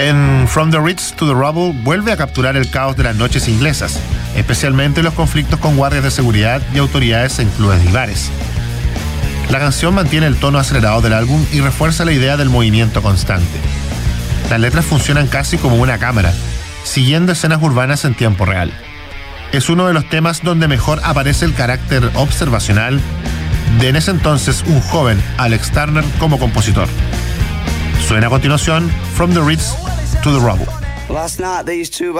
En From the Ritz to the Rubble vuelve a capturar el caos de las noches inglesas, especialmente los conflictos con guardias de seguridad y autoridades en clubes y bares. La canción mantiene el tono acelerado del álbum y refuerza la idea del movimiento constante. Las letras funcionan casi como una cámara, siguiendo escenas urbanas en tiempo real. Es uno de los temas donde mejor aparece el carácter observacional de en ese entonces un joven Alex Turner como compositor. Suena a continuación From the Ritz to the Rubble.